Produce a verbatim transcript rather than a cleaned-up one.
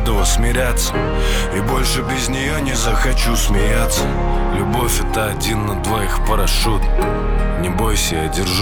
каждого смиряться, и больше без нее не захочу смеяться. Любовь — это один на двоих парашют. Не бойся, я держу